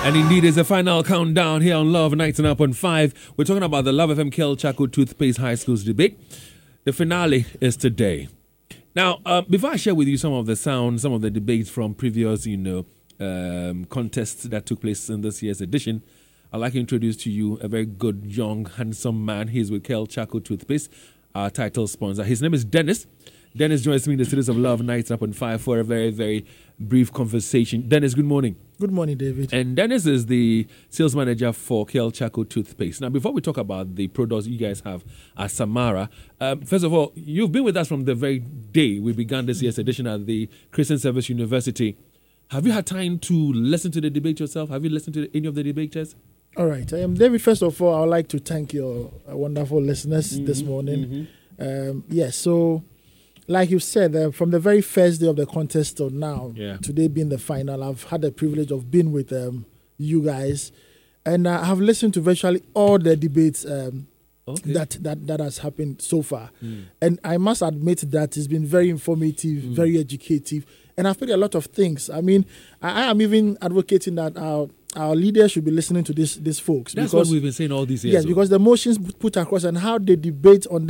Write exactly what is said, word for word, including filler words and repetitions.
And indeed, it's the final countdown here on Love ninety-nine point five. We're talking about the Love F M Kel Chaco Toothpaste High Schools debate. The finale is today. Now, uh, before I share with you some of the sounds, some of the debates from previous, you know, um, contests that took place in this year's edition, I'd like to introduce to you a very good, young, handsome man. He's with Kel Chaco Toothpaste, our title sponsor. His name is Dennis. Dennis joins me in the studios of Love ninety-nine point five for a very, very brief conversation. Dennis, good morning. Good morning, David. And Dennis is the sales manager for Kel Chaco Toothpaste. Now, before we talk about the products you guys have at Samara, um, first of all, you've been with us from the very day we began this year's edition at the Christian Service University. Have you had time to listen to the debate yourself? Have you listened to any of the debaters? All right. Um, David, first of all, I would like to thank your uh, wonderful listeners mm-hmm, this morning. Mm-hmm. Um, yes, yeah, so... Like you said, uh, from the very first day of the contest till now, yeah. today being the final, I've had the privilege of being with um, you guys, and uh, I have listened to virtually all the debates um, okay. that, that that has happened so far. Mm. And I must admit that it's been very informative, mm. very educative, and I've picked a lot of things. I mean, I, I am even advocating that our our leaders should be listening to this these folks. That's because, what we've been saying all these years. Yes, though. Because the motions put across and how they debate on